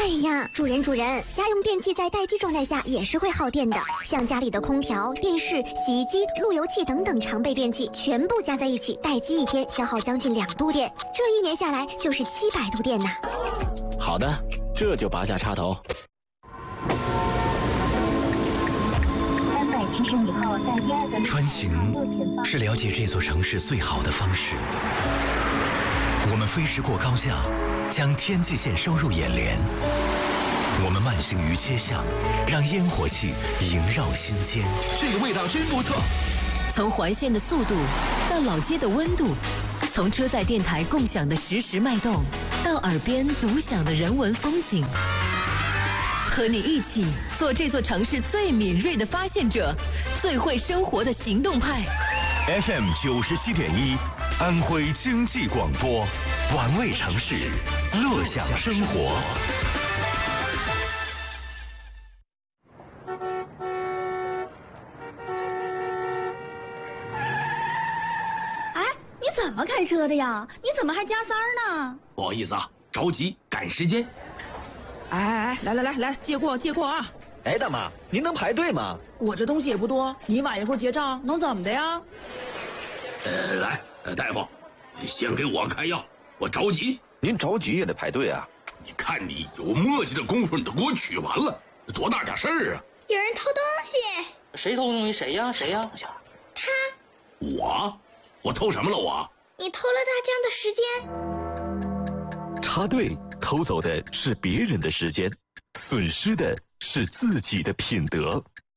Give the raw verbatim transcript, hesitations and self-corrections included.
哎呀，主人主人，家用电器在待机状态下也是会耗电的，像家里的空调、电视、洗衣机、路由器等等常备电器，全部加在一起，待机一天消耗将近两度电，这一年下来就是七百度电呐。 好的，这就拔下插头。 三百七十米后，在第二个穿行是了解这座城市最好的方式。我们飞驰过高架，将天际线收入眼帘。我们慢行于街巷，让烟火气萦绕心间。 这个味道真不错。 从环线的速度到老街的温度，从车载电台共享的实时脉动，到耳边独享的人文风景。和你一起做这座城市最敏锐的发现者，最会生活的行动派。 F M 九十七点一，安徽经济广播，玩味城市，乐享生活。 哎，你怎么开车的呀？你怎么还加塞儿呢？ 不好意思啊，着急赶时间。 哎哎哎，来来来来，借过借过啊！ 哎，大妈，您能排队吗？ 我这东西也不多，你晚一会儿结账能怎么的呀？ 呃，来，呃，大夫，先给我开药，我着急。 您着急也得排队啊！ 你看你有墨迹的功夫，你都给我取完了，多大点事儿啊！ 有人偷东西！ 谁偷东西？谁呀？谁呀？ 他， 我，我偷什么了我？ 你偷了大江的时间。 插队偷走的是别人的时间，损失的是自己的品德。